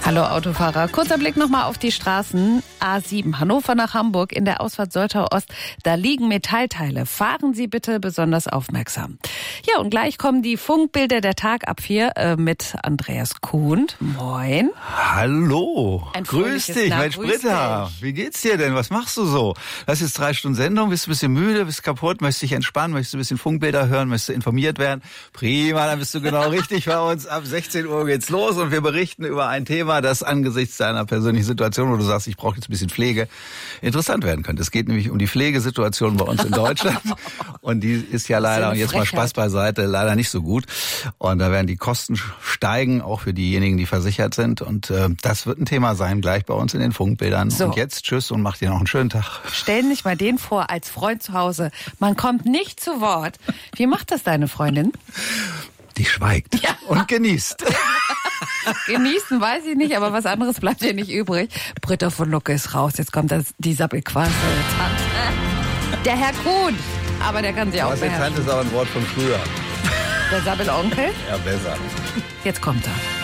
Hallo Autofahrer, kurzer Blick nochmal auf die Straßen. A7 Hannover nach Hamburg in der Ausfahrt Soltau Ost, da liegen Metallteile. Fahren Sie bitte besonders aufmerksam. Ja, und gleich kommen die Funkbilder der Tag ab 4 mit Andreas Kuhn. Moin. Hallo. Grüß dich, mein Spritter. Wie geht's dir denn? Was machst du so? Das ist jetzt 3 Stunden Sendung, bist du ein bisschen müde, bist kaputt, möchtest dich entspannen, möchtest du ein bisschen Funkbilder hören, möchtest du informiert werden? Prima, dann bist du genau richtig bei uns. Ab 16 Uhr geht's los und wir berichten über ein Thema, das angesichts deiner persönlichen Situation, wo du sagst, ich brauche jetzt ein bisschen Pflege, interessant werden könnte. Es geht nämlich um die Pflegesituation bei uns in Deutschland und die ist ja leider, und jetzt mal Spaß beiseite, leider nicht so gut. Und da werden die Kosten steigen, auch für diejenigen, die versichert sind. Und das wird ein Thema sein, gleich bei uns in den Funkbildern. So. Und jetzt tschüss und mach dir noch einen schönen Tag. Stell dich mal den vor, als Freund zu Hause. Man kommt nicht zu Wort. Wie macht das deine Freundin? Die schweigt und genießt. Genießen weiß ich nicht, aber was anderes bleibt dir nicht übrig. Britta von Lucke ist raus. Jetzt kommt die Sappelquasse. Der Herr Kuhn. Aber der kann sich auch beherrschen. Tante ist aber ein Wort von früher. Der Sabbelonkel? Ja, besser. Jetzt kommt er.